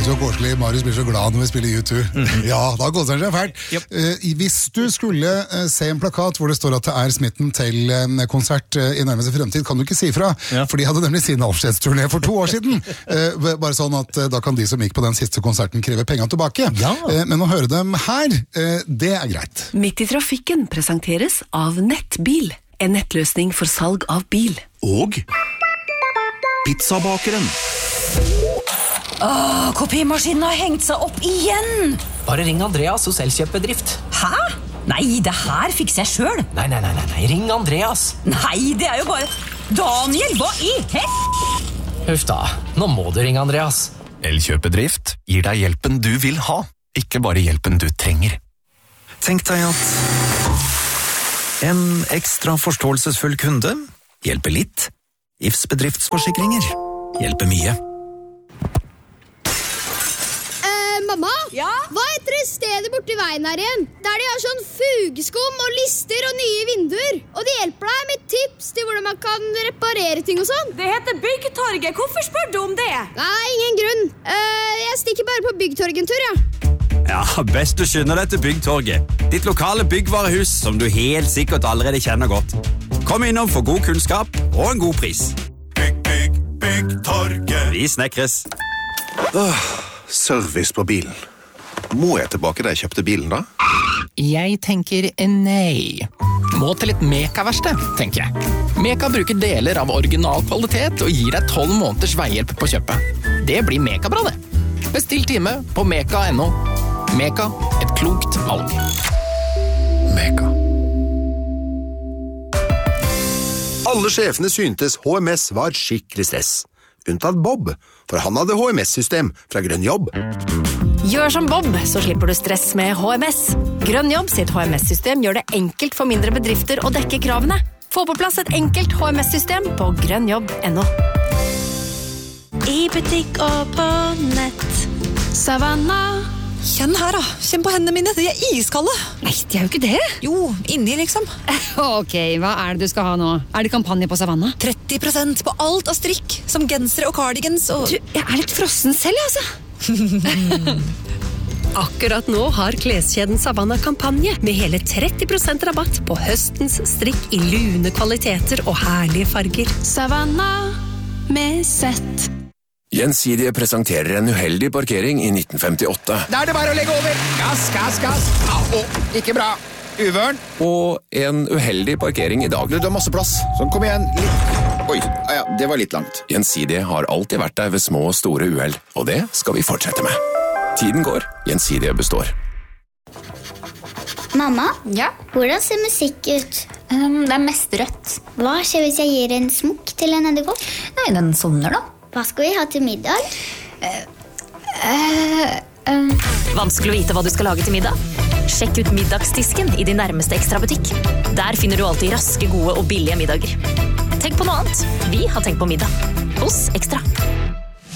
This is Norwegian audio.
så koselig. Marius blir så glad når vi spiller U2. Ja, da koser han seg fælt. Hvis du skulle se en plakat hvor det står at det er Smitten til en konsert i nærmeste fremtid, kan du ikke si fra, for de hadde nemlig sin avskjedsturné for 2 år siden. Bare sånn at da kan de som gikk på den siste konserten kreve pengene tilbake. Men å høre dem her, det er greit. Midt i trafikken presenteres av Nettbil, en nettløsning for salg av bil. Og pizzabakeren. Kopimaskinen har hengt seg opp igjen. Bare ring Andreas hos Elkjøp-bedrift. Hæ? Nei, det her fikser jeg selv. Nei, ring Andreas. Nei, det er jo bare... Daniel, hva i Huff da, nå må du ringe Andreas. Elkjøp-bedrift gir deg hjelpen du vil ha, ikke bare hjelpen du trenger. Tenk deg at en ekstra forståelsesfull kunde hjelper litt. IFS bedriftsforsikringer hjelper mye. Mamma? Ja? Hva heter det stedet borti veien her igjen? Der de har sånn fugeskum og lister og nye vinduer. Og de hjelper deg med tips til hvordan man kan reparere ting og sånn. Det heter Byggtorget. Hvorfor spør du om det? Nei, ingen grunn. Jeg stikker bare på Byggtorget en tur, ja. Ja, best du skynder deg til Byggtorget. Ditt lokale byggvarehus som du helt sikkert allerede kjenner godt. Kom innom for god kunnskap og en god pris. Byggtorget. Vi snekres. Service på bilen. Må jeg tilbake da jeg kjøpte bilen da? Jeg tenker nei. Må til et Meka-verksted, tenker jeg. Meka bruker deler av original kvalitet og gir deg 12 måneders veihjelp på kjøpet. Det blir Meka-bra det. Bestill time på meka.no. Meka, et klokt valg. Meka. Alle sjefene syntes HMS var skikkelig stress. Unntatt Bob, for han hadde HMS-system fra Grønn Jobb. Gjør som Bob, så slipper du stress med HMS. Grønn Jobb sitt HMS-system gjør det enkelt for mindre bedrifter å dekke kravene. Få på plass et enkelt HMS-system på grønnjobb.no. I butikk og på nett. Savanna. Kjenn her da, kjenn på hendene mine, de er iskalde. Nei, de er jo ikke det. Jo, inni liksom. Ok, hva er det du skal ha nå? Er det kampanje på Savanna? 30% på alt av strikk, som gensere og cardigans og... Du, jeg er litt frossen selv, altså. Akkurat nå har kleskjeden Savanna kampanje med hele 30% rabatt på høstens strikk i lune kvaliteter og herlige farger. Savanna med sett. Gjensidige presenterer en uheldig parkering i 1958. Da er det bare å legge over. Gass. Ikke bra. Uvørn. Og en uheldig parkering i dag. Du har masse plass. Sånn, kom igjen. Oi, ja, det var litt langt. Gjensidige har alltid vært der ved små og store uheld, og det skal vi fortsette med. Tiden går, Gjensidige består. Mamma? Ja? Hvordan ser musikk ut? Det er mest rødt. Hva skjer hvis jeg gir en smokk til en edderkopp? Nei, den sovner da. Hva skal vi ha til middag? Vanskelig å vite hva du skal lage til middag? Sjekk ut middagsdisken i din nærmeste Ekstra-butikk. Der finner du alltid raske, gode og billige middager. Tenk på noe annet. Vi har tenkt på middag. Hos Ekstra.